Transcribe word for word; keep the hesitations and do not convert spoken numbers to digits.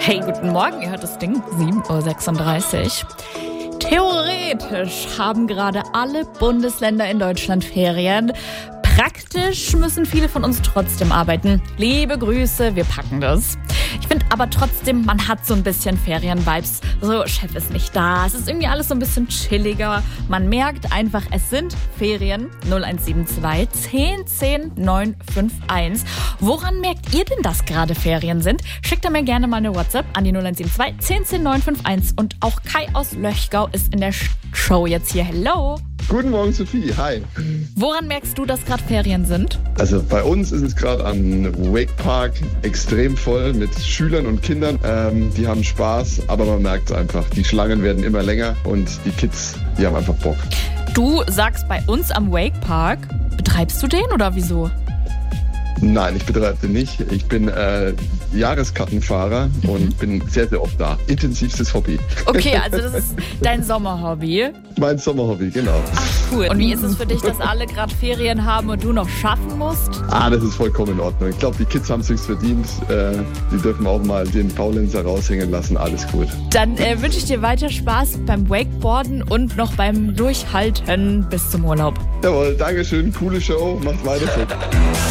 Hey, guten Morgen, ihr hört das Ding, sieben Uhr sechsunddreißig. Theoretisch haben gerade alle Bundesländer in Deutschland Ferien. Praktisch müssen viele von uns trotzdem arbeiten. Liebe Grüße, wir packen das. Ich finde aber trotzdem, man hat so ein bisschen Ferien-Vibes. So, Chef ist nicht da, es ist irgendwie alles so ein bisschen chilliger. Man merkt einfach, es sind Ferien. null eins sieben zwei, zehn, zehn, neun fünf eins. Woran merkt ihr denn, dass gerade Ferien sind? Schickt da mir gerne mal eine WhatsApp an die null eins sieben zwei, zehn, zehn, neun fünf eins. Und auch Kai aus Löchgau ist in der Show jetzt hier. Hello! Guten Morgen, Sophie. Hi. Woran merkst du, dass gerade Ferien sind? Also bei uns ist es gerade am Wake Park extrem voll mit Schülern und Kindern. Ähm, die haben Spaß, aber man merkt es einfach. Die Schlangen werden immer länger und die Kids, die haben einfach Bock. Du sagst bei uns am Wake Park. Betreibst du den oder wieso? Nein, ich betreibe den nicht. Ich bin äh, Jahreskartenfahrer mhm. und bin sehr, sehr oft da. Intensivstes Hobby. Okay, also das ist dein Sommerhobby. Mein Sommerhobby, genau. Ach, cool. Und wie ist es für dich, dass alle gerade Ferien haben und du noch schaffen musst? Ah, das ist vollkommen in Ordnung. Ich glaube, die Kids haben es sich verdient. Äh, die dürfen auch mal den Faulenzer raushängen lassen. Alles gut. Dann äh, wünsche ich dir weiter Spaß beim Wakeboarden und noch beim Durchhalten bis zum Urlaub. Jawohl, Dankeschön. Coole Show. Macht weiter so.